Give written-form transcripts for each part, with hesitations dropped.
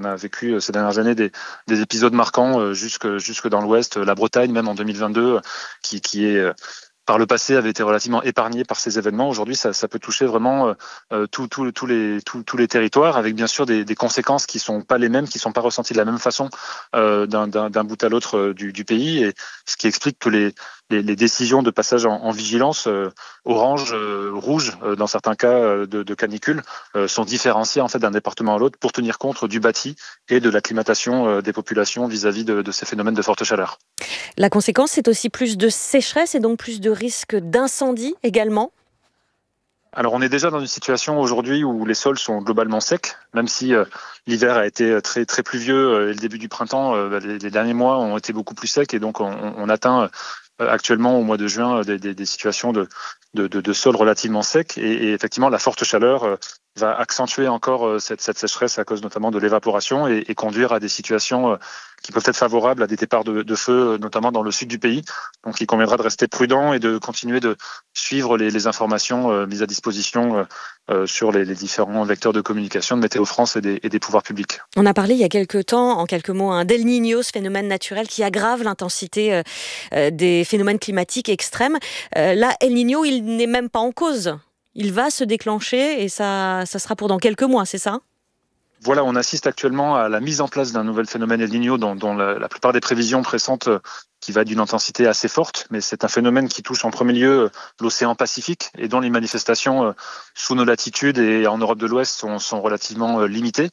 On a vécu ces dernières années des épisodes marquants jusque dans l'Ouest, la Bretagne, même en 2022, qui est par le passé avait été relativement épargné par ces événements. Aujourd'hui, ça peut toucher vraiment tous les territoires, avec bien sûr des conséquences qui sont pas les mêmes, qui sont pas ressenties de la même façon d'un bout à l'autre du pays, et ce qui explique que les décisions de passage en vigilance orange, rouge, dans certains cas de canicule, sont différenciées en fait d'un département à l'autre pour tenir compte du bâti et de l'acclimatation des populations vis-à-vis de ces phénomènes de forte chaleur. La conséquence, c'est aussi plus de sécheresse et donc plus de risques d'incendie également. Alors on est déjà dans une situation aujourd'hui où les sols sont globalement secs, même si l'hiver a été très très pluvieux et le début du printemps, les derniers mois ont été beaucoup plus secs, et donc on atteint actuellement au mois de juin des situations de sols relativement secs, et effectivement la forte chaleur va accentuer encore cette sécheresse à cause notamment de l'évaporation, et conduire à des situations qui peuvent être favorables à des départs de feu, notamment dans le sud du pays. Donc il conviendra de rester prudent et de continuer de suivre les informations mises à disposition sur les différents vecteurs de communication de Météo France et des pouvoirs publics. On a parlé il y a quelques temps, en quelques mots, d'El Niño, ce phénomène naturel qui aggrave l'intensité des phénomènes climatiques extrêmes. Là, El Niño, il n'est même pas en cause. Il va se déclencher et ça sera pour dans quelques mois, c'est ça ? Voilà, on assiste actuellement à la mise en place d'un nouvel phénomène El Niño dont la plupart des prévisions pressentent qui va d'une intensité assez forte, mais c'est un phénomène qui touche en premier lieu l'océan Pacifique, et dont les manifestations sous nos latitudes et en Europe de l'Ouest sont relativement limitées,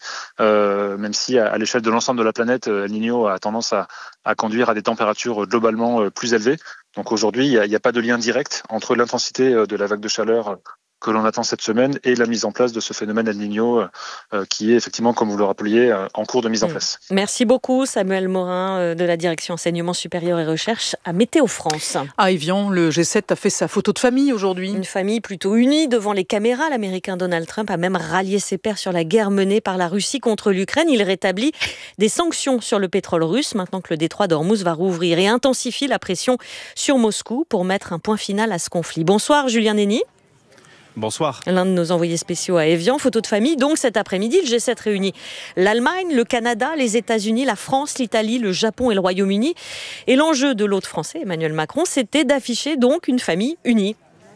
même si à l'échelle de l'ensemble de la planète, El Niño a tendance à conduire à des températures globalement plus élevées. Donc aujourd'hui, il n'y a pas de lien direct entre l'intensité de la vague de chaleur que l'on attend cette semaine et la mise en place de ce phénomène El Niño qui est effectivement, comme vous le rappeliez, en cours de mise en place. Merci beaucoup Samuel Morin de la direction enseignement supérieur et recherche à Météo France. À Évian, le G7 a fait sa photo de famille aujourd'hui. Une famille plutôt unie devant les caméras. L'Américain Donald Trump a même rallié ses pairs sur la guerre menée par la Russie contre l'Ukraine. Il rétablit des sanctions sur le pétrole russe maintenant que le détroit d'Ormuz va rouvrir, et intensifie la pression sur Moscou pour mettre un point final à ce conflit. Bonsoir Julien Nény. Bonsoir. L'un de nos envoyés spéciaux à Évian, photo de famille. Donc cet après-midi, le G7 réunit l'Allemagne, le Canada, les États-Unis, la France, l'Italie, le Japon et le Royaume-Uni. Et l'enjeu de l'hôte français, Emmanuel Macron, c'était d'afficher donc une famille unie.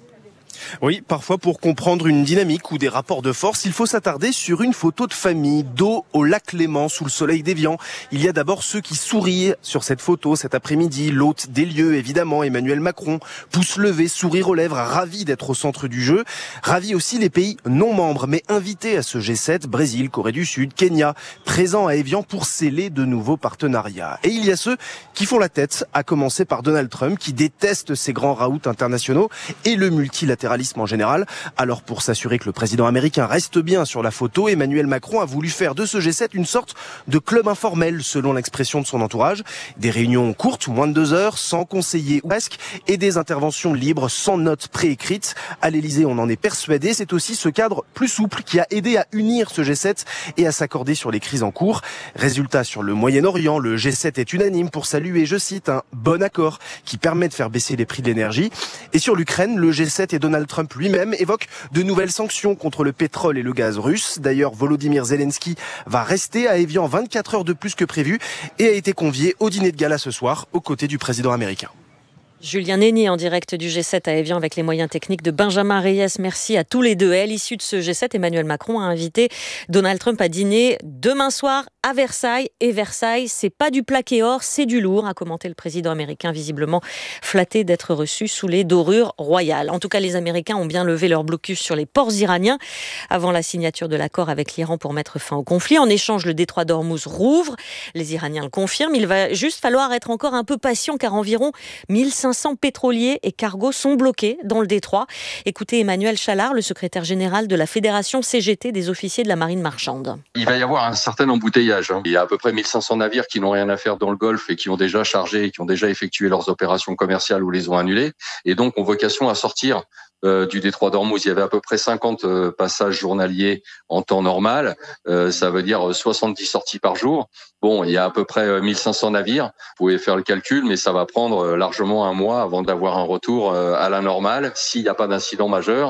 Oui, parfois pour comprendre une dynamique ou des rapports de force, il faut s'attarder sur une photo de famille, dos au lac Léman, sous le soleil d'Évian. Il y a d'abord ceux qui sourient sur cette photo cet après-midi. L'hôte des lieux, évidemment, Emmanuel Macron, pouce levé, sourire aux lèvres, ravi d'être au centre du jeu. Ravi aussi les pays non membres, mais invités à ce G7, Brésil, Corée du Sud, Kenya, présents à Évian pour sceller de nouveaux partenariats. Et il y a ceux qui font la tête, à commencer par Donald Trump, qui déteste ces grands raouts internationaux et le multilatéralisme en général. Alors pour s'assurer que le président américain reste bien sur la photo, Emmanuel Macron a voulu faire de ce G7 une sorte de club informel, selon l'expression de son entourage. Des réunions courtes, moins de 2 heures, sans conseiller ou presque, et des interventions libres, sans notes préécrites. À l'Élysée, on en est persuadé. C'est aussi ce cadre plus souple qui a aidé à unir ce G7 et à s'accorder sur les crises en cours. Résultat, sur le Moyen-Orient, le G7 est unanime pour saluer, je cite, un bon accord qui permet de faire baisser les prix de l'énergie. Et sur l'Ukraine, le G7 et Donald Trump lui-même évoque de nouvelles sanctions contre le pétrole et le gaz russe. D'ailleurs, Volodymyr Zelensky va rester à Évian 24 heures de plus que prévu et a été convié au dîner de gala ce soir aux côtés du président américain. Julien Nény en direct du G7 à Évian avec les moyens techniques de Benjamin Reyes. Merci à tous les deux. À l'issue de ce G7, Emmanuel Macron a invité Donald Trump à dîner demain soir à Versailles. Et Versailles, c'est pas du plaqué or, c'est du lourd, a commenté le président américain, visiblement flatté d'être reçu sous les dorures royales. En tout cas, les Américains ont bien levé leur blocus sur les ports iraniens avant la signature de l'accord avec l'Iran pour mettre fin au conflit. En échange, le détroit d'Ormuz rouvre. Les Iraniens le confirment. Il va juste falloir être encore un peu patient car environ 1500 pétroliers et cargos sont bloqués dans le détroit. Écoutez Emmanuel Chalard, le secrétaire général de la Fédération CGT des officiers de la marine marchande. Il va y avoir un certain embouteillage. Il y a à peu près 1500 navires qui n'ont rien à faire dans le Golfe et qui ont déjà chargé, qui ont déjà effectué leurs opérations commerciales ou les ont annulées, et donc ont vocation à sortir du détroit d'Ormuz. Il y avait à peu près 50 passages journaliers en temps normal. Ça veut dire 70 sorties par jour. Bon, il y a à peu près 1500 navires. Vous pouvez faire le calcul, mais ça va prendre largement un mois avant d'avoir un retour à la normale s'il n'y a pas d'incident majeur.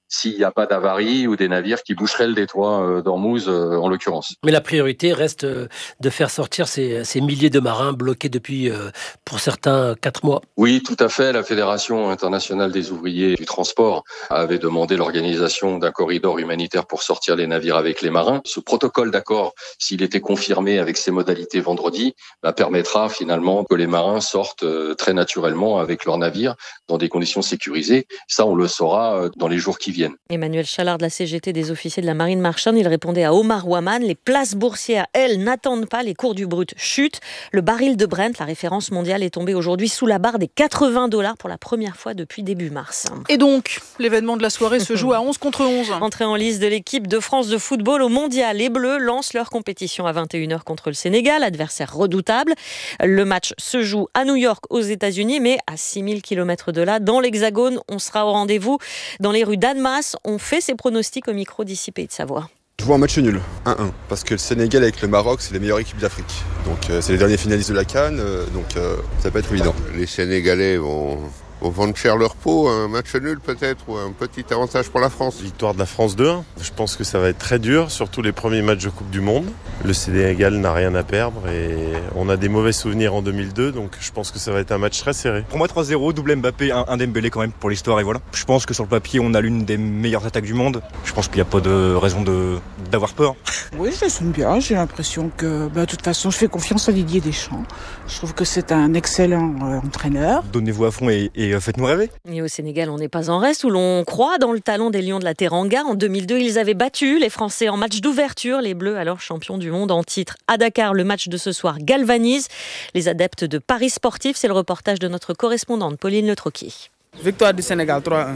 s'il n'y a pas d'avarie ou des navires qui boucheraient le détroit d'Ormuz en l'occurrence. Mais la priorité reste de faire sortir ces milliers de marins bloqués depuis, pour certains, 4 mois. Oui, tout à fait. La Fédération internationale des ouvriers du transport avait demandé l'organisation d'un corridor humanitaire pour sortir les navires avec les marins. Ce protocole d'accord, s'il était confirmé avec ses modalités vendredi, permettra finalement que les marins sortent très naturellement avec leurs navires dans des conditions sécurisées. Ça, on le saura dans les jours qui viennent. Emmanuel Chalard de la CGT des officiers de la marine marchande, il répondait à Omar Ouaman. Les places boursières, elles, n'attendent pas, les cours du brut chutent. Le baril de Brent, la référence mondiale, est tombé aujourd'hui sous la barre des $80 pour la première fois depuis début mars. Et donc, l'événement de la soirée se joue à 11 contre 11. Entrée en lice de l'équipe de France de football au mondial. Les Bleus lancent leur compétition à 21h contre le Sénégal, adversaire redoutable. Le match se joue à New York, aux États-Unis, mais à 6000 km de là, dans l'Hexagone. On sera au rendez-vous dans les rues d'Annemasse. On fait ses pronostics au micro d'ici Pays de Savoie. Je vois un match nul, 1-1, parce que le Sénégal avec le Maroc, c'est les meilleures équipes d'Afrique. Donc c'est les derniers finalistes de la CAN, donc ça peut être évident. Les Sénégalais vont vendre cher leur peau, un match nul peut-être, ou un petit avantage pour la France. Victoire de la France 2-1. Je pense que ça va être très dur, surtout les premiers matchs de Coupe du Monde. Le Sénégal n'a rien à perdre et on a des mauvais souvenirs en 2002, donc je pense que ça va être un match très serré. Pour moi 3-0, double Mbappé, un Dembélé quand même pour l'histoire et voilà. Je pense que sur le papier on a l'une des meilleures attaques du monde. Je pense qu'il n'y a pas de raison d'avoir peur. Oui, ça sonne bien, j'ai l'impression que de toute façon je fais confiance à Didier Deschamps. Je trouve que c'est un excellent entraîneur. Donnez-vous à fond et faites-nous rêver. Et au Sénégal, on n'est pas en reste, où l'on croit dans le talent des Lions de la Teranga. En 2002, ils avaient battu les Français en match d'ouverture. Les Bleus, alors champions du monde en titre. À Dakar, le match de ce soir galvanise les adeptes de Paris sportifs. C'est le reportage de notre correspondante Pauline Le Troquier. Victoire du Sénégal 3-1.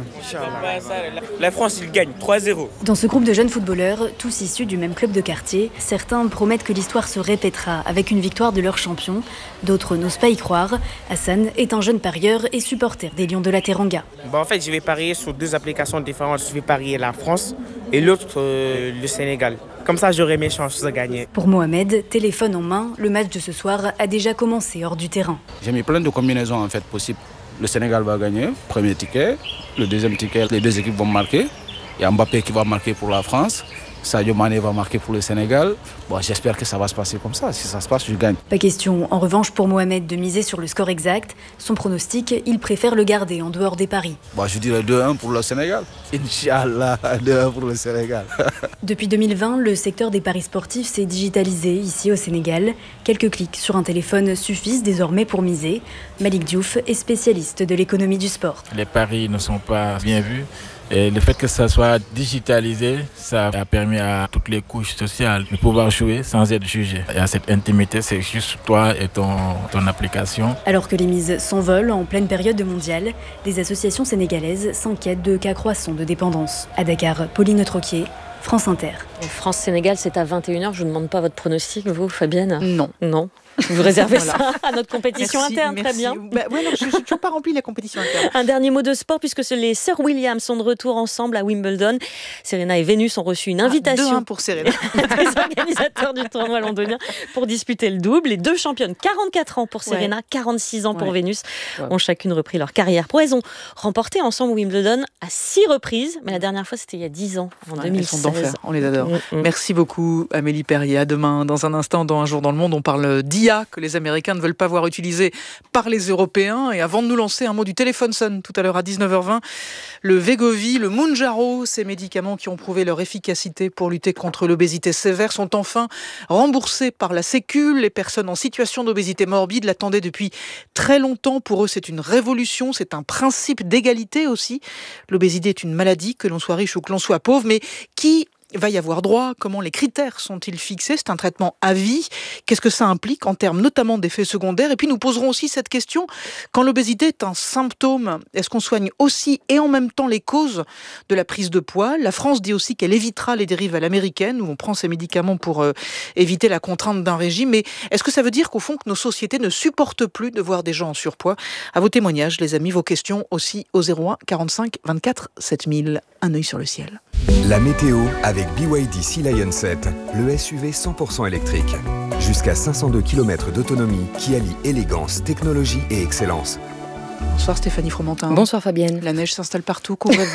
La France, il gagne 3-0. Dans ce groupe de jeunes footballeurs, tous issus du même club de quartier, certains promettent que l'histoire se répétera avec une victoire de leur champion. D'autres n'osent pas y croire. Hassan est un jeune parieur et supporter des Lions de la Teranga. En fait, je vais parier sur 2 applications différentes. Je vais parier la France et l'autre, le Sénégal. Comme ça, j'aurai mes chances de gagner. Pour Mohamed, téléphone en main, le match de ce soir a déjà commencé hors du terrain. J'ai mis plein de combinaisons en fait possibles. Le Sénégal va gagner, premier ticket. Le deuxième ticket, les 2 équipes vont marquer. Il y a Mbappé qui va marquer pour la France. Sadio Mané va marquer pour le Sénégal. J'espère que ça va se passer comme ça. Si ça se passe, je gagne. Pas question, en revanche, pour Mohamed de miser sur le score exact. Son pronostic, il préfère le garder en dehors des paris. Je dirais 2-1 pour le Sénégal. Inch'Allah, 2-1 pour le Sénégal. Depuis 2020, le secteur des paris sportifs s'est digitalisé ici au Sénégal. Quelques clics sur un téléphone suffisent désormais pour miser. Malik Diouf est spécialiste de l'économie du sport. Les paris ne sont pas bien vus. Et le fait que ça soit digitalisé, ça a permis à toutes les couches sociales de pouvoir jouer sans être jugé. Et à cette intimité, c'est juste toi et ton application. Alors que les mises s'envolent en pleine période de mondial, des associations sénégalaises s'inquiètent de cas croissants de dépendance. À Dakar, Pauline Troquier, France Inter. France-Sénégal, c'est à 21h. Je ne demande pas votre pronostic, vous, Fabienne ? Non. Vous réservez ça à notre compétition interne, très bien. Non, je n'ai toujours pas rempli la compétition interne. Un dernier mot de sport, puisque les sœurs Williams sont de retour ensemble à Wimbledon. Serena et Vénus ont reçu une invitation 2-1 pour Serena. des organisateurs du tournoi londonien pour disputer le double. Les 2 championnes, 44 ans pour Serena, 46 ans pour Vénus, ont chacune repris leur carrière. Elles ont remporté ensemble Wimbledon à 6 reprises, mais la dernière fois, c'était il y a 10 ans, en 2016. Elles sont d'enfer, on les adore. Merci beaucoup, Amélie Perrier. À demain. Dans un instant, dans Un jour dans le monde, on parle d'IA que les Américains ne veulent pas voir utilisé par les Européens. Et avant de nous lancer, un mot du téléphone sonne tout à l'heure à 19h20. Le Wegovy, le Mounjaro, ces médicaments qui ont prouvé leur efficacité pour lutter contre l'obésité sévère sont enfin remboursés par la Sécu. Les personnes en situation d'obésité morbide l'attendaient depuis très longtemps. Pour eux, c'est une révolution, c'est un principe d'égalité aussi. L'obésité est une maladie, que l'on soit riche ou que l'on soit pauvre, mais qui va y avoir droit? Comment les critères sont-ils fixés? C'est un traitement à vie. Qu'est-ce que ça implique en termes notamment d'effets secondaires? Et puis nous poserons aussi cette question, quand l'obésité est un symptôme, est-ce qu'on soigne aussi et en même temps les causes de la prise de poids? La France dit aussi qu'elle évitera les dérives à l'américaine, où on prend ses médicaments pour éviter la contrainte d'un régime. Mais est-ce que ça veut dire qu'au fond que nos sociétés ne supportent plus de voir des gens en surpoids? À vos témoignages, les amis, vos questions aussi au 01 45 24 7000. Un œil sur le ciel. La météo avec BYD Sea Lion 7, le SUV 100% électrique. Jusqu'à 502 km d'autonomie qui allie élégance, technologie et excellence. Bonsoir Stéphanie Fromentin. Bonsoir Fabienne. La neige s'installe partout, couvrez-vous.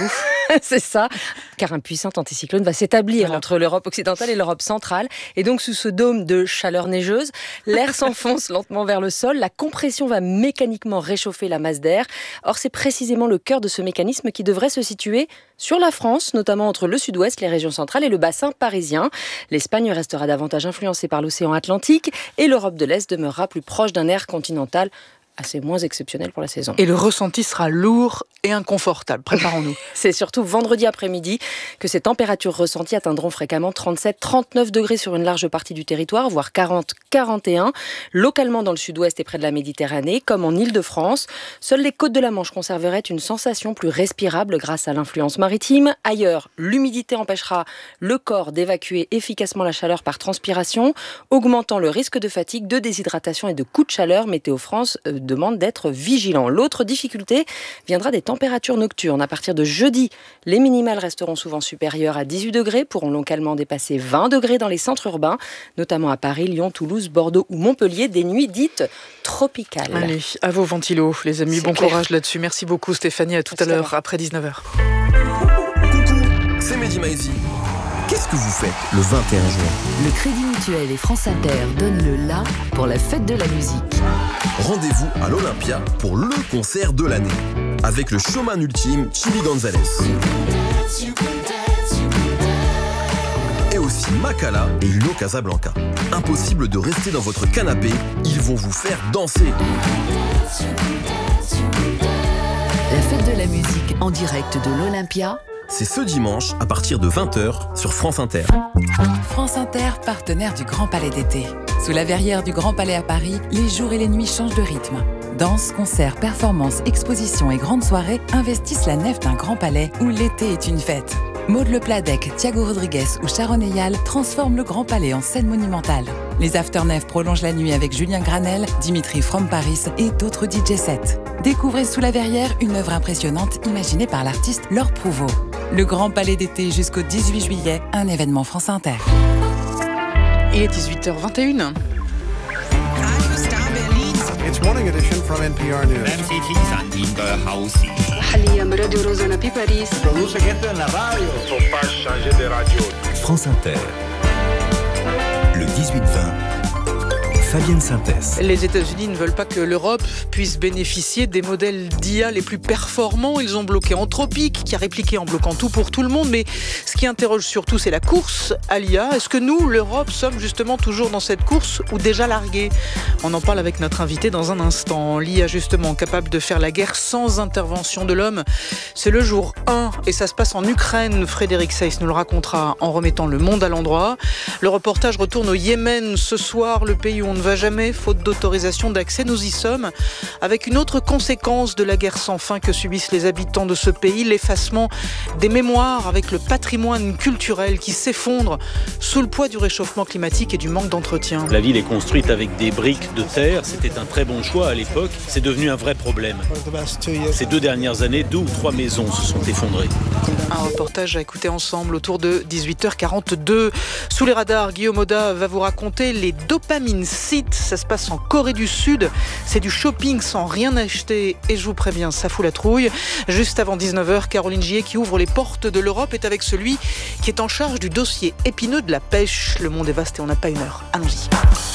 C'est ça, car un puissant anticyclone va s'établir entre l'Europe occidentale et l'Europe centrale. Et donc, sous ce dôme de chaleur neigeuse, l'air s'enfonce lentement vers le sol. La compression va mécaniquement réchauffer la masse d'air. Or, c'est précisément le cœur de ce mécanisme qui devrait se situer sur la France, notamment entre le sud-ouest, les régions centrales et le bassin parisien. L'Espagne restera davantage influencée par l'océan Atlantique et l'Europe de l'Est demeurera plus proche d'un air continental assez moins exceptionnel pour la saison. Et le ressenti sera lourd et inconfortable. Préparons-nous. C'est surtout vendredi après-midi que ces températures ressenties atteindront fréquemment 37-39 degrés sur une large partie du territoire, voire 40-41, localement dans le sud-ouest et près de la Méditerranée, comme en Île-de-France. Seules les côtes de la Manche conserveraient une sensation plus respirable grâce à l'influence maritime. Ailleurs, l'humidité empêchera le corps d'évacuer efficacement la chaleur par transpiration, augmentant le risque de fatigue, de déshydratation et de coups de chaleur. Météo France demande d'être vigilant. L'autre difficulté viendra des températures nocturnes. À partir de jeudi, les minimales resteront souvent supérieures à 18 degrés, pourront localement dépasser 20 degrés dans les centres urbains, notamment à Paris, Lyon, Toulouse, Bordeaux ou Montpellier, des nuits dites tropicales. Allez, à vos ventilos, les amis. Bon courage là-dessus. Merci beaucoup Stéphanie. À tout à l'heure, après 19h. Coucou, c'est Mehdi Maizi. Qu'est-ce que vous faites le 21 juin ? Le Crédit Mutuel et France Inter donnent le la pour la fête de la musique. Rendez-vous à l'Olympia pour le concert de l'année. Avec le showman ultime, Chili Gonzalez. Et aussi Makala et Hugo Casablanca. Impossible de rester dans votre canapé, ils vont vous faire danser. La fête de la musique en direct de l'Olympia. C'est ce dimanche à partir de 20h sur France Inter. France Inter, partenaire du Grand Palais d'été. Sous la verrière du Grand Palais à Paris, les jours et les nuits changent de rythme. Danse, concerts, performances, expositions et grandes soirées investissent la nef d'un Grand Palais où l'été est une fête. Maud Le Pladec, Thiago Rodriguez ou Sharon Eyal transforment le Grand Palais en scène monumentale. Les Afternef prolongent la nuit avec Julien Granel, Dimitri From Paris et d'autres DJ sets. Découvrez Sous la verrière une œuvre impressionnante imaginée par l'artiste Laure Prouveau. Le Grand Palais d'été jusqu'au 18 juillet, un événement France Inter. Il est 18h21. It's morning edition from NPR News. France Inter. Le 18-20. Fabienne Synthèse. Les États-Unis ne veulent pas que l'Europe puisse bénéficier des modèles d'IA les plus performants. Ils ont bloqué Anthropic, qui a répliqué en bloquant tout pour tout le monde. Mais ce qui interroge surtout, c'est la course à l'IA. Est-ce que nous, l'Europe, sommes justement toujours dans cette course ou déjà largués ? On en parle avec notre invité dans un instant. L'IA, justement, capable de faire la guerre sans intervention de l'homme. C'est le jour 1 et ça se passe en Ukraine. Frédéric Seyss nous le racontera en remettant le monde à l'endroit. Le reportage retourne au Yémen ce soir, le pays où on ne va jamais, faute d'autorisation d'accès. Nous y sommes avec une autre conséquence de la guerre sans fin que subissent les habitants de ce pays, l'effacement des mémoires avec le patrimoine culturel qui s'effondre sous le poids du réchauffement climatique et du manque d'entretien. La ville est construite avec des briques de terre, c'était un très bon choix à l'époque, c'est devenu un vrai problème. Ces 2 dernières années, 2 ou 3 maisons se sont effondrées. Un reportage à écouter ensemble autour de 18h42. Sous les radars, Guillaume Oda va vous raconter les dopamines sites. Ça se passe en Corée du Sud. C'est du shopping sans rien acheter. Et je vous préviens, ça fout la trouille. Juste avant 19h, Caroline Gier, qui ouvre les portes de l'Europe, est avec celui qui est en charge du dossier épineux de la pêche. Le monde est vaste et on n'a pas une heure. Allons-y.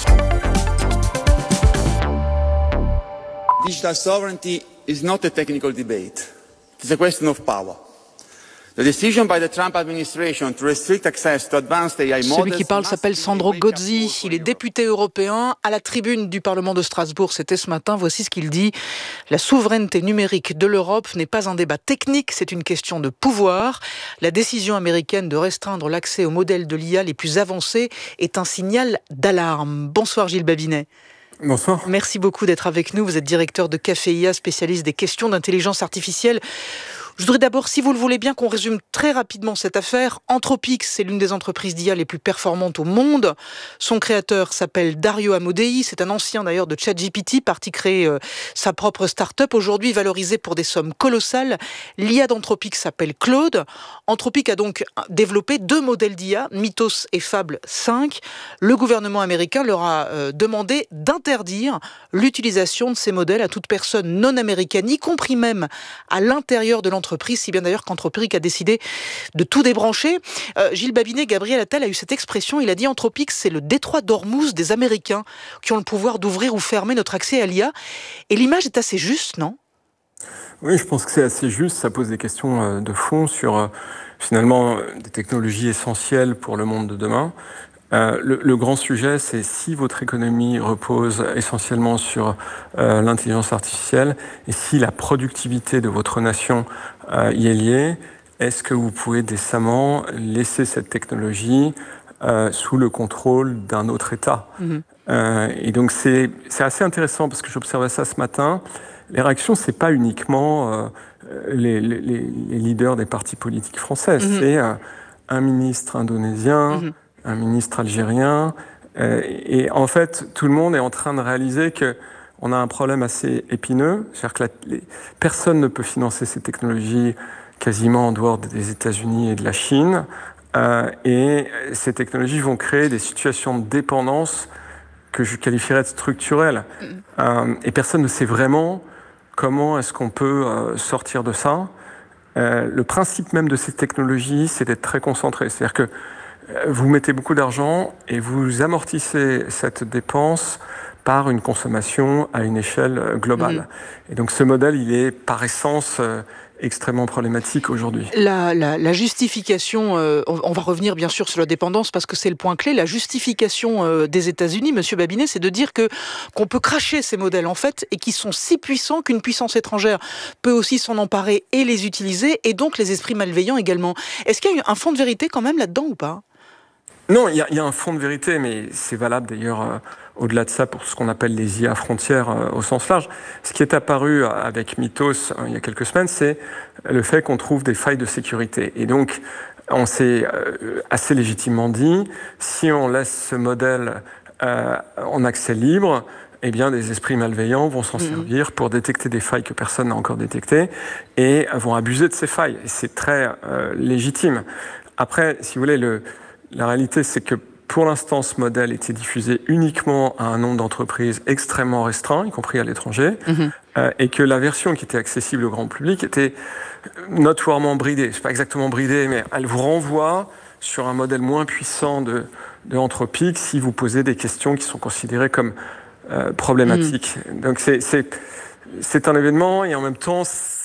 Digital sovereignty is not a technical debate. It's a question of power. The decision by the Trump administration to restrict access to advanced AI models. Celui qui parle s'appelle Sandro Gozzi. Il est député européen à la tribune du Parlement de Strasbourg. C'était ce matin. Voici ce qu'il dit. La souveraineté numérique de l'Europe n'est pas un débat technique, c'est une question de pouvoir. La décision américaine de restreindre l'accès aux modèles de l'IA les plus avancés est un signal d'alarme. Bonsoir Gilles Babinet. Bonsoir. Merci beaucoup d'être avec nous. Vous êtes directeur de Café IA, spécialiste des questions d'intelligence artificielle. Je voudrais d'abord, si vous le voulez bien, qu'on résume très rapidement cette affaire. Anthropic, c'est l'une des entreprises d'IA les plus performantes au monde. Son créateur s'appelle Dario Amodei. C'est un ancien d'ailleurs de ChatGPT, parti créer sa propre start-up. Aujourd'hui valorisée pour des sommes colossales. L'IA d'Anthropic s'appelle Claude. Anthropic a donc développé 2 modèles d'IA, Mythos et Fable 5. Le gouvernement américain leur a demandé d'interdire l'utilisation de ces modèles à toute personne non américaine, y compris même à l'intérieur de l'entreprise d'entreprise, si bien d'ailleurs qu'Anthropic a décidé de tout débrancher. Gilles Babinet, Gabriel Attal a eu cette expression, il a dit Anthropic, c'est le détroit d'Ormuz des Américains qui ont le pouvoir d'ouvrir ou fermer notre accès à l'IA. Et l'image est assez juste, non ? Oui, je pense que c'est assez juste. Ça pose des questions de fond sur finalement des technologies essentielles pour le monde de demain. Le grand sujet, c'est si votre économie repose essentiellement sur l'intelligence artificielle et si la productivité de votre nation y est liée, est-ce que vous pouvez décemment laisser cette technologie sous le contrôle d'un autre État ? Et donc c'est assez intéressant parce que j'observais ça ce matin. Les réactions, c'est pas uniquement les leaders des partis politiques français, c'est un ministre indonésien, un ministre algérien, et en fait, tout le monde est en train de réaliser que on a un problème assez épineux, c'est-à-dire que personne ne peut financer ces technologies quasiment en dehors des États-Unis et de la Chine, et ces technologies vont créer des situations de dépendance que je qualifierais de structurelles, et personne ne sait vraiment comment est-ce qu'on peut sortir de ça. Le principe même de ces technologies, c'est d'être très concentré. C'est-à-dire que vous mettez beaucoup d'argent et vous amortissez cette dépense par une consommation à une échelle globale. Et donc ce modèle, il est par essence extrêmement problématique aujourd'hui. La justification, on va revenir bien sûr sur la dépendance parce que c'est le point clé, la justification des États-Unis, Monsieur Babinet, c'est de dire qu'on peut cracher ces modèles en fait et qui sont si puissants qu'une puissance étrangère peut aussi s'en emparer et les utiliser, et donc les esprits malveillants également. Est-ce qu'il y a un fond de vérité quand même là-dedans ou pas ? Non, il y a un fond de vérité, mais c'est valable d'ailleurs au-delà de ça pour ce qu'on appelle les IA frontières au sens large. Ce qui est apparu avec Mythos il y a quelques semaines, c'est le fait qu'on trouve des failles de sécurité. Et donc, on s'est assez légitimement dit, si on laisse ce modèle en accès libre, eh bien, des esprits malveillants vont s'en servir pour détecter des failles que personne n'a encore détectées et vont abuser de ces failles. Et c'est très légitime. Après, si vous voulez, la réalité, c'est que pour l'instant, ce modèle était diffusé uniquement à un nombre d'entreprises extrêmement restreint, y compris à l'étranger, et que la version qui était accessible au grand public était notoirement bridée. C'est pas exactement bridée, mais elle vous renvoie sur un modèle moins puissant de Anthropic si vous posez des questions qui sont considérées comme problématiques. Donc c'est un événement, et en même temps,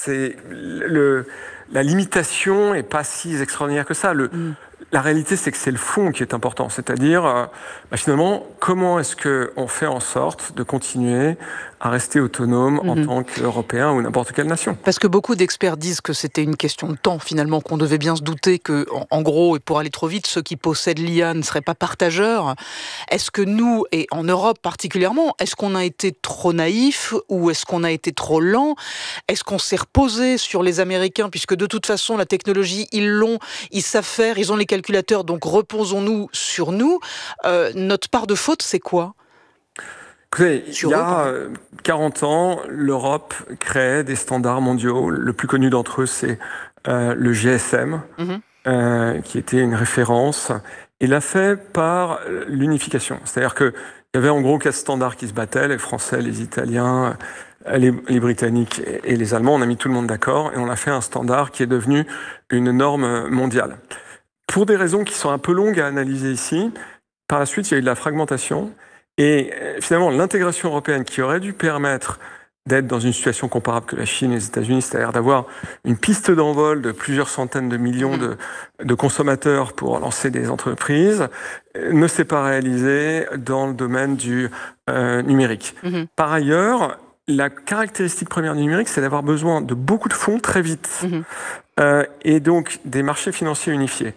la limitation est pas si extraordinaire que ça. La réalité, c'est que c'est le fond qui est important. C'est-à-dire, finalement, comment est-ce qu'on fait en sorte de continuer à rester autonome en tant qu'Européen ou n'importe quelle nation. Parce que beaucoup d'experts disent que c'était une question de temps, finalement, qu'on devait bien se douter que, en gros, et pour aller trop vite, ceux qui possèdent l'IA ne seraient pas partageurs. Est-ce que nous, et en Europe particulièrement, est-ce qu'on a été trop naïfs ou est-ce qu'on a été trop lent? Est-ce qu'on s'est reposé sur les Américains, puisque de toute façon, la technologie, ils l'ont, ils savent faire, ils ont les calculateurs, donc reposons-nous sur nous. Notre part de faute, c'est quoi? Écoutez, il y a 40 ans, l'Europe créait des standards mondiaux. Le plus connu d'entre eux, c'est le GSM, qui était une référence. Il l'a fait par l'unification. C'est-à-dire qu'il y avait en gros 4 standards qui se battaient, les Français, les Italiens, les Britanniques et les Allemands. On a mis tout le monde d'accord et on a fait un standard qui est devenu une norme mondiale. Pour des raisons qui sont un peu longues à analyser ici, par la suite, il y a eu de la fragmentation. Et finalement, l'intégration européenne qui aurait dû permettre d'être dans une situation comparable que la Chine et les États-Unis, c'est-à-dire d'avoir une piste d'envol de plusieurs centaines de millions de consommateurs pour lancer des entreprises, ne s'est pas réalisée dans le domaine du numérique. Par ailleurs, la caractéristique première du numérique, c'est d'avoir besoin de beaucoup de fonds très vite. Et donc des marchés financiers unifiés.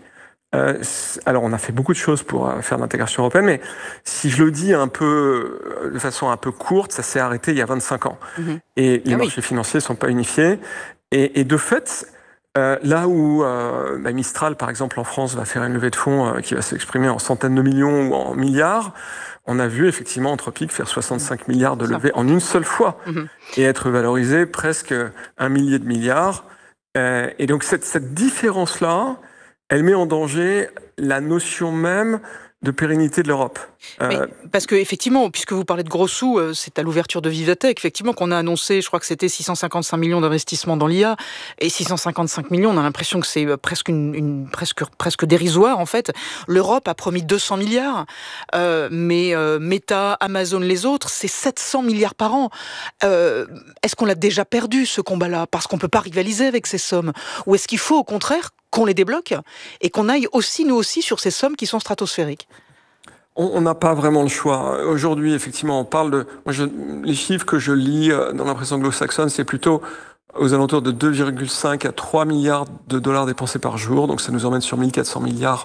Alors, on a fait beaucoup de choses pour faire l'intégration européenne, mais si je le dis un peu, de façon un peu courte, ça s'est arrêté il y a 25 ans. Et les marchés financiers ne sont pas unifiés. Et de fait, là où Mistral, par exemple, en France, va faire une levée de fonds qui va s'exprimer en centaines de millions ou en milliards, on a vu effectivement Anthropic faire 65 milliards de levée en une seule fois et être valorisé presque 1 millier de milliards. Et donc, cette différence-là, elle met en danger la notion même de pérennité de l'Europe. Parce que effectivement, puisque vous parlez de gros sous, c'est à l'ouverture de Vivatech, effectivement, qu'on a annoncé, je crois que c'était 655 millions d'investissements dans l'IA, et 655 millions, on a l'impression que c'est presque dérisoire, en fait. L'Europe a promis 200 milliards, mais Meta, Amazon, les autres, c'est 700 milliards par an. Est-ce qu'on l'a déjà perdu, ce combat-là, parce qu'on ne peut pas rivaliser avec ces sommes? Ou est-ce qu'il faut, au contraire, qu'on les débloque et qu'on aille aussi, nous aussi, sur ces sommes qui sont stratosphériques? On n'a pas vraiment le choix. Aujourd'hui, effectivement, on parle de... les chiffres que je lis dans la presse anglo-saxonne, c'est plutôt aux alentours de 2,5 à 3 milliards de dollars dépensés par jour. Donc ça nous emmène sur 1400 milliards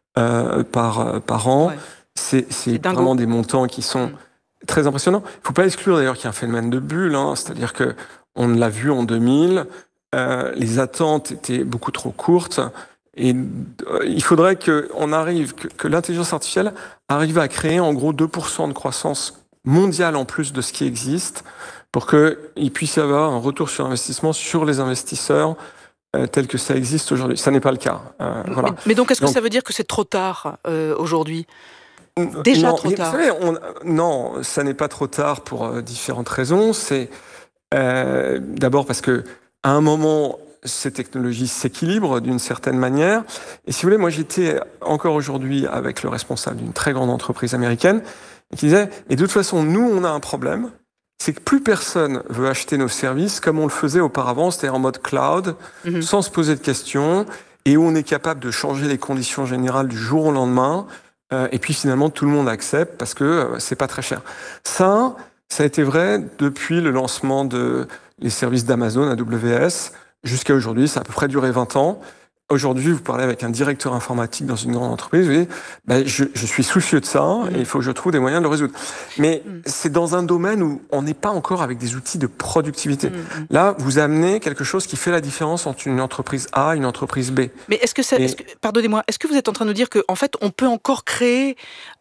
par an. Ouais. C'est vraiment des montants qui sont très impressionnants. Il ne faut pas exclure d'ailleurs qu'il y a un phénomène de bulle. C'est-à-dire qu'on l'a vu en 2000... les attentes étaient beaucoup trop courtes et il faudrait que l'intelligence artificielle arrive à créer en gros 2% de croissance mondiale en plus de ce qui existe pour qu'il puisse y avoir un retour sur investissement sur les investisseurs tel que ça existe aujourd'hui. Ça n'est pas le cas. Voilà. Mais donc, est-ce que ça veut dire que c'est trop tard aujourd'hui ? Déjà trop tard. Vous savez, non, ça n'est pas trop tard pour différentes raisons. C'est d'abord parce que à un moment, ces technologies s'équilibrent d'une certaine manière. Et si vous voulez, moi j'étais encore aujourd'hui avec le responsable d'une très grande entreprise américaine qui disait, et de toute façon, nous, on a un problème, c'est que plus personne veut acheter nos services comme on le faisait auparavant, c'est-à-dire en mode cloud, sans se poser de questions, et où on est capable de changer les conditions générales du jour au lendemain, et puis finalement tout le monde accepte parce que c'est pas très cher. Ça a été vrai depuis le lancement les services d'Amazon, AWS, jusqu'à aujourd'hui. Ça a à peu près duré 20 ans. Aujourd'hui, vous parlez avec un directeur informatique dans une grande entreprise, vous dites, je suis soucieux de ça et il faut que je trouve des moyens de le résoudre. Mais c'est dans un domaine où on n'est pas encore avec des outils de productivité. Là, vous amenez quelque chose qui fait la différence entre une entreprise A et une entreprise B. Mais pardonnez-moi, est-ce que vous êtes en train de nous dire qu'en fait, on peut encore créer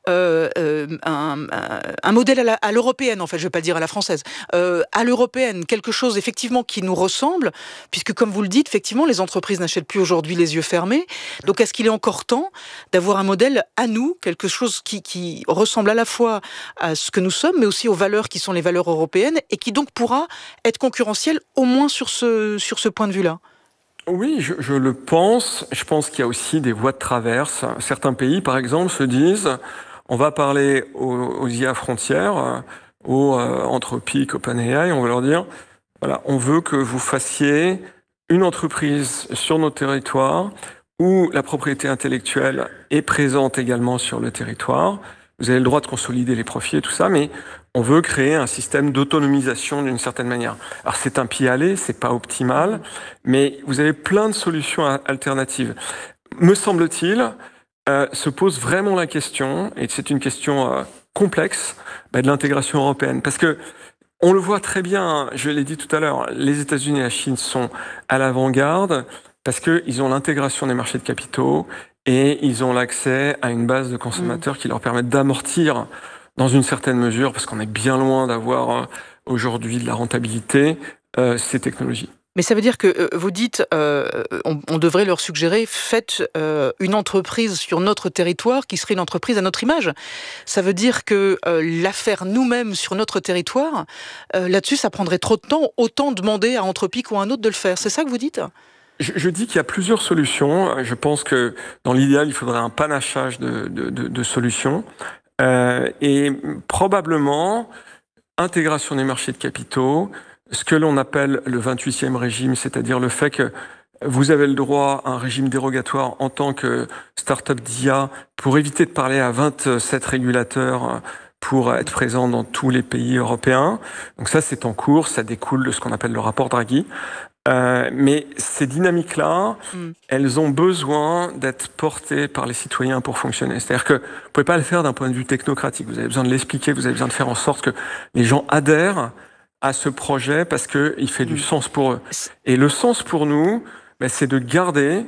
un modèle à l'européenne, en fait, je ne vais pas le dire à la française, à l'européenne, quelque chose effectivement qui nous ressemble, puisque comme vous le dites, effectivement, les entreprises n'achètent plus aujourd'hui les yeux fermés. Donc est-ce qu'il est encore temps d'avoir un modèle à nous, quelque chose qui ressemble à la fois à ce que nous sommes, mais aussi aux valeurs qui sont les valeurs européennes, et qui donc pourra être concurrentiel au moins sur ce point de vue-là? Oui, je le pense. Je pense qu'il y a aussi des voies de traverse. Certains pays, par exemple, se disent... On va parler aux IA frontières, aux Anthropic, OpenAI, on va leur dire, voilà, on veut que vous fassiez une entreprise sur nos territoires où la propriété intellectuelle est présente également sur le territoire. Vous avez le droit de consolider les profits et tout ça, mais on veut créer un système d'autonomisation d'une certaine manière. Alors c'est un pied à aller, c'est pas optimal, mais vous avez plein de solutions alternatives. Me semble-t-il, se pose vraiment la question, et c'est une question complexe, de l'intégration européenne. Parce que on le voit très bien, je l'ai dit tout à l'heure, les États-Unis et la Chine sont à l'avant-garde parce qu'ils ont l'intégration des marchés de capitaux et ils ont l'accès à une base de consommateurs qui leur permettent d'amortir dans une certaine mesure, parce qu'on est bien loin d'avoir aujourd'hui de la rentabilité, ces technologies. Mais ça veut dire que vous dites, on devrait leur suggérer, faites une entreprise sur notre territoire qui serait une entreprise à notre image. Ça veut dire que la faire nous-mêmes sur notre territoire, là-dessus, ça prendrait trop de temps, autant demander à Anthropic ou à un autre de le faire. C'est ça que vous dites ? Je dis qu'il y a plusieurs solutions. Je pense que dans l'idéal, il faudrait un panachage de solutions. Et probablement, intégration des marchés de capitaux, ce que l'on appelle le 28e régime, c'est-à-dire le fait que vous avez le droit à un régime dérogatoire en tant que start-up d'IA pour éviter de parler à 27 régulateurs pour être présent dans tous les pays européens. Donc ça, c'est en cours, ça découle de ce qu'on appelle le rapport Draghi. Mais ces dynamiques-là, elles ont besoin d'être portées par les citoyens pour fonctionner. C'est-à-dire que vous ne pouvez pas le faire d'un point de vue technocratique. Vous avez besoin de l'expliquer, vous avez besoin de faire en sorte que les gens adhèrent à ce projet parce qu'il fait du sens pour eux. Et le sens pour nous, c'est de garder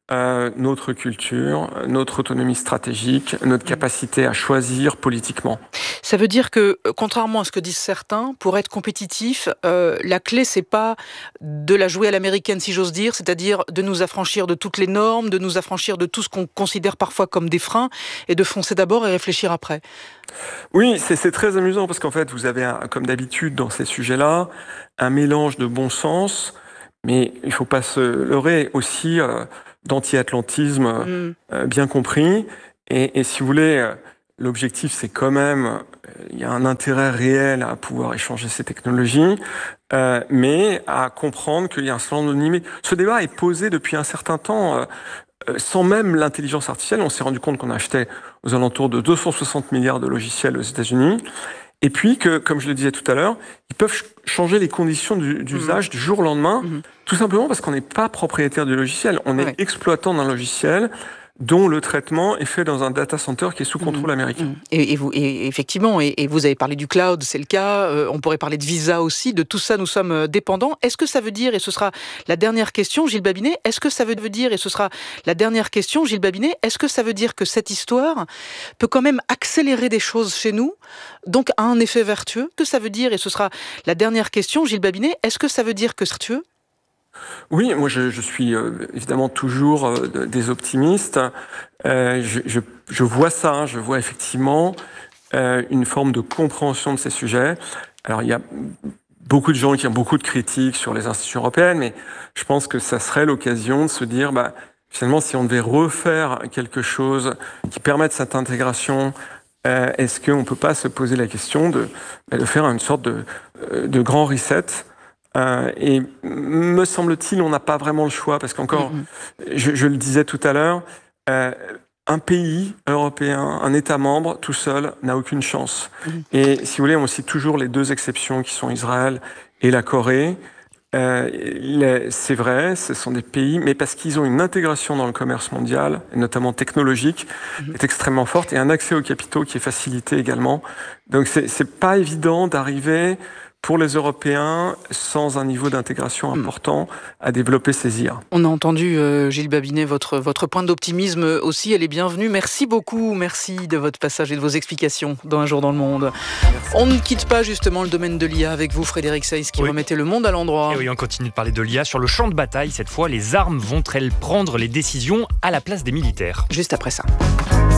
notre culture, notre autonomie stratégique, notre capacité à choisir politiquement. Ça veut dire que, contrairement à ce que disent certains, pour être compétitif, la clé, c'est pas de la jouer à l'américaine, si j'ose dire, c'est-à-dire de nous affranchir de toutes les normes, de nous affranchir de tout ce qu'on considère parfois comme des freins, et de foncer d'abord et réfléchir après. Oui, c'est très amusant, parce qu'en fait, vous avez, comme d'habitude dans ces sujets-là, un mélange de bon sens, mais il ne faut pas se leurrer aussi d'anti-atlantisme bien compris. Et si vous voulez, l'objectif, c'est quand même, il y a un intérêt réel à pouvoir échanger ces technologies, mais à comprendre qu'il y a un certain nombre de limites. Ce débat est posé depuis un certain temps, sans même l'intelligence artificielle. On s'est rendu compte qu'on achetait aux alentours de 260 milliards de logiciels aux États-Unis. Et puis que, comme je le disais tout à l'heure, ils peuvent changer les conditions d'usage du jour au lendemain, tout simplement parce qu'on n'est pas propriétaire du logiciel. On est exploitant d'un logiciel dont le traitement est fait dans un data center qui est sous contrôle américain. Et effectivement, et vous avez parlé du cloud, c'est le cas, on pourrait parler de Visa aussi, de tout ça nous sommes dépendants. Est-ce que ça veut dire, et ce sera la dernière question, Gilles Babinet, est-ce que ça veut dire, et ce sera la dernière question, Gilles Babinet, est-ce que ça veut dire que cette histoire peut quand même accélérer des choses chez nous, donc a un effet vertueux? Que ça veut dire, et ce sera la dernière question, Gilles Babinet, est-ce que ça veut dire que c'est vertueux? Oui, moi je suis évidemment toujours des optimistes. Je vois ça, je vois effectivement une forme de compréhension de ces sujets. Alors il y a beaucoup de gens qui ont beaucoup de critiques sur les institutions européennes, mais je pense que ça serait l'occasion de se dire, finalement, si on devait refaire quelque chose qui permette cette intégration, est-ce qu'on ne peut pas se poser la question de faire une sorte de grand reset? Et me semble-t-il, on n'a pas vraiment le choix, parce qu'encore, je le disais tout à l'heure, un pays européen, un État membre, tout seul, n'a aucune chance. Et si vous voulez, on cite toujours les deux exceptions qui sont Israël et la Corée. C'est vrai, ce sont des pays, mais parce qu'ils ont une intégration dans le commerce mondial, et notamment technologique, est extrêmement forte, et un accès aux capitaux qui est facilité également. Donc c'est pas évident d'arriver pour les Européens, sans un niveau d'intégration important, à développer ces IA. On a entendu, Gilles Babinet, votre point d'optimisme aussi, elle est bienvenue. Merci beaucoup, merci de votre passage et de vos explications dans Un jour dans le monde. Merci. On ne quitte pas justement le domaine de l'IA avec vous, Frédéric Seyss, qui remettait le monde à l'endroit. Et oui, on continue de parler de l'IA sur le champ de bataille. Cette fois, les armes vont-elles prendre les décisions à la place des militaires? Juste après ça.